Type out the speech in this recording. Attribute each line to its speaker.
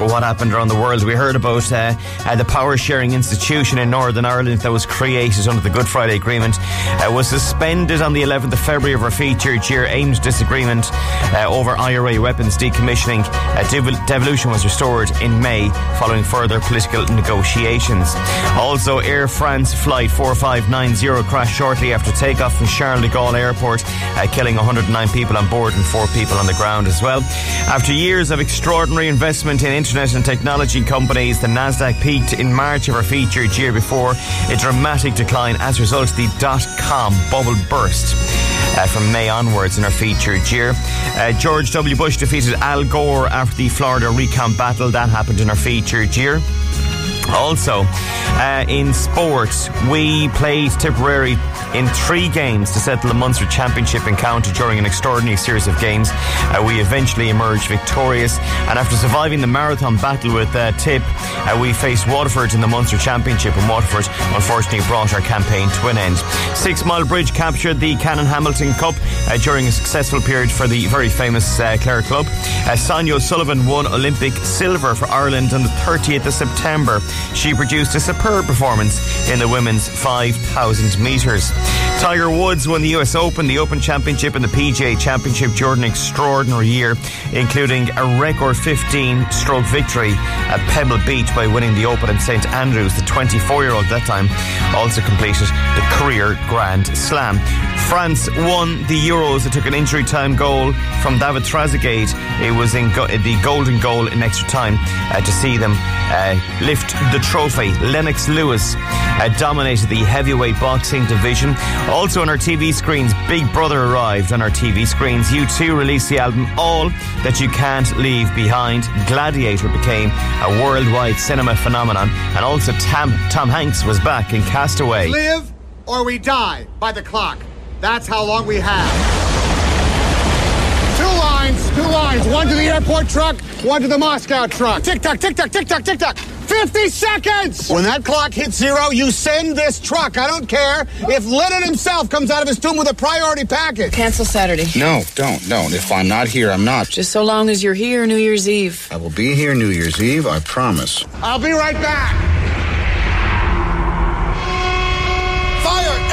Speaker 1: what happened around the world. We heard about the power sharing institution in Northern Ireland that was created under the Good Friday Agreement was suspended on the 11th of February of our featured year, aimed disagreement over IRA weapons decommissioning. Devolution was restored in May following further political negotiations. Also, Air France flight 4590 crashed shortly after takeoff from Charles de Gaulle Airport, killing 109 people on board and 4 people on the ground as well. After years of extraordinary investment in internet and technology companies, the Nasdaq peaked in March of our featured year before a dramatic decline as a result of the dot-com bubble burst. From May onwards in our featured year. George W. Bush defeated Al Gore after the Florida recount battle. That happened in our featured year. Also, in sports, we played Tipperary in 3 games to settle the Munster Championship encounter during an extraordinary series of games. We eventually emerged victorious, and after surviving the marathon battle with Tip, we faced Waterford in the Munster Championship, and Waterford unfortunately brought our campaign to an end. 6 Mile Bridge captured the Canon Hamilton Cup during a successful period for the very famous Clare Club. Sonia O'Sullivan won Olympic silver for Ireland on the 30th of September. She produced a superb performance in the women's 5,000 metres. Tiger Woods won the US Open, the Open Championship and the PGA Championship during an extraordinary year, including a record 15-stroke victory at Pebble Beach by winning the Open at St Andrews. The 24-year-old at that time also completed the career Grand Slam. France won the Euros. It took an injury time goal from David Trezeguet. It was in the golden goal in extra time to see them lift the trophy. Lennox Lewis dominated the heavyweight boxing division. Also on our TV screens, Big Brother arrived on our TV screens. U2 released the album All That You Can't Leave Behind. Gladiator became a worldwide cinema phenomenon. And also Tom Hanks was back in Castaway.
Speaker 2: Live or we die by the clock. That's how long we have. 2 lines. One to the airport truck, one to the Moscow truck. Tick-tock, tick-tock, tick-tock, tick-tock. 50 seconds! When that clock hits 0, you send this truck. I don't care if Lennon himself comes out of his tomb with a priority package.
Speaker 3: Cancel Saturday.
Speaker 4: No, don't. If I'm not here, I'm not.
Speaker 3: Just so long as you're here New Year's Eve.
Speaker 4: I will be here New Year's Eve, I promise.
Speaker 2: I'll be right back. Fire!